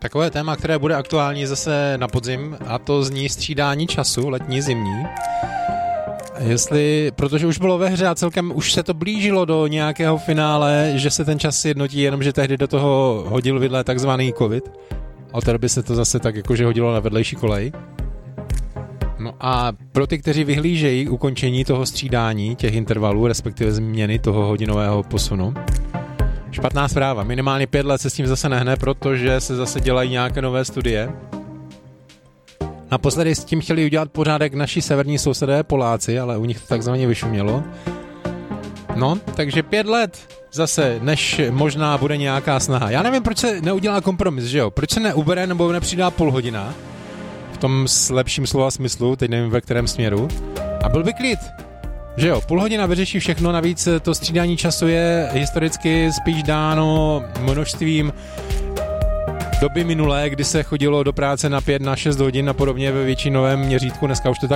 Takové téma, které bude aktuální zase na podzim, a to zní střídání času, letní, zimní. Protože už bylo ve hře a celkem už se to blížilo do nějakého finále, že se ten čas jednotí, jenomže tehdy do toho hodil vidle takzvaný covid. Od té doby se to zase tak jakože hodilo na vedlejší kolej. No a pro ty, kteří vyhlížejí ukončení toho střídání, těch intervalů, respektive změny toho hodinového posunu, špatná zpráva. Minimálně 5 let se s tím zase nehne, protože se zase dělají nějaké nové studie. Naposledy s tím chtěli udělat pořádek naši severní sousedé Poláci, ale u nich to takzvaně vyšumělo. No, takže 5 let zase, než možná bude nějaká snaha. Já nevím, proč se neudělá kompromis, že jo? Proč se neubere nebo nepřidá půl hodina? V tom lepším slova smyslu, teď nevím ve kterém směru. A byl by klid. Že jo, půl hodina vyřeší všechno, navíc to střídání času je historicky spíš dáno množstvím doby minulé, kdy se chodilo do práce na 5, na 6 hodin a podobně ve většinovém měřítku. Dneska už to tak